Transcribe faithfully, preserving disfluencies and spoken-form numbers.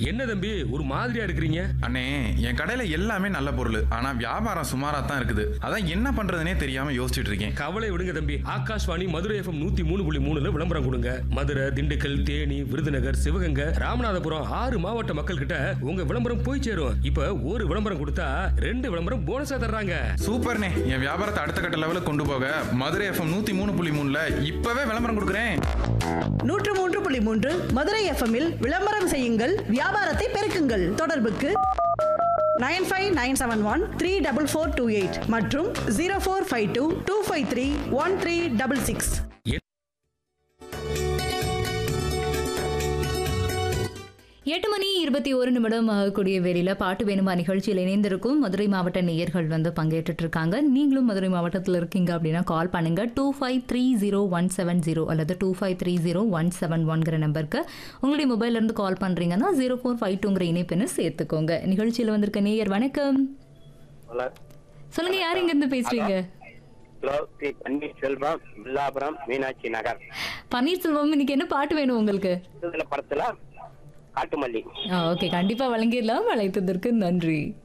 என்ன தம்பி ஒரு மாதிரியா இருக்கிறீங்க? அண்ணே, என் கடையில எல்லாமே நல்ல பொருள். ஆனா வியாபாரம் சுமாரா தான் இருக்குது. அதான் என்ன பண்றதுனே தெரியாம யோசிச்சுட்டு இருக்கேன். கவலை விடுங்க தம்பி. ஆகாஷ்வாணி மதுரை எஃப்எம் நூத்தி மூணு புள்ளி மூணுல விளம்பரம் கொடுங்க. மதுரை, திண்டுக்கல், தேனி, விருதுநகர், சிவகங்கை, ராமநாதபுரம் ஆறு மாவட்ட மக்கள் கிட்ட உங்க விளம்பரம் போய் சேரும். இப்ப ஒரு விளம்பரம் கொடுத்தா ரெண்டு விளம்பரம் போனஸா தர்றாங்க. சூப்பர்ண்ணே, என் வியாபாரத்தை அடுத்த கட்ட லெவலுக்கு கொண்டு போக மதுரை எஃப்எம் நூத்தி மூணு புள்ளி மூணுல இப்பவே விளம்பரம் கொடுக்குறேன். நூற்று மூன்று புள்ளி மூன்று மதுரை எஃப்எம்மில் விளம்பரம் செய்யுங்கள், வியாபாரத்தை பெருக்குங்கள். தொடர்புக்கு nine five nine seven one three double four two eight மற்றும் zero four five two two five three one three double six. எட்டு மணி இருபத்தி ஒரு நிமிடம் ஆகக்கூடிய வேலையில பாட்டு வேணுமா நிகழ்ச்சியில் இணைந்திருக்கும் மதுரை மாவட்ட நேயர்கள் வந்து பங்கேற்றுட்டு இருக்காங்க. நீங்களும் மதுரை மாவட்டத்தில் இருக்கீங்க அப்படின்னா கால் பண்ணுங்க two five three zero one seven zero அல்லது two five three zero one seven ஒன்கிற நம்பருக்கு உங்களுடைய மொபைல்ல இருந்து கால் பண்றீங்கன்னா ஜீரோ ஃபோர் ஃபைவ் டூங்கிற இணைப்பெண்ணை சேர்த்துக்கோங்க. நிகழ்ச்சியில் வந்திருக்க நேயர் வணக்கம். சொல்லுங்க, யார் இங்க இருந்து பேசுறீங்க? பன்னீர்செல்வம், வில்லாபுரம், மீனாட்சி நகர். பன்னீர்செல்வம், இன்னைக்கு என்ன பாட்டு வேணும் உங்களுக்கு? படத்துல காட்டுமல்லி. ஓகே, கண்டிப்பா வழங்கிடலாம். அழைத்ததற்கு நன்றி.